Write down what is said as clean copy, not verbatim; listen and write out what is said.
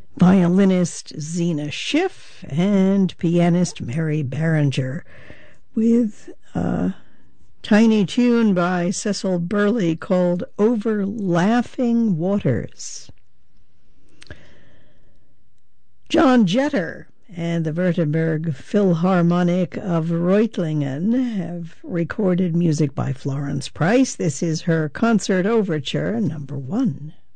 violinist Zena Schiff and pianist Mary Barringer, with a tiny tune by Cecil Burley called Over Laughing Waters. John Jetter and the Württemberg Philharmonic of Reutlingen have recorded music by Florence Price. This is her Concert Overture, number 1.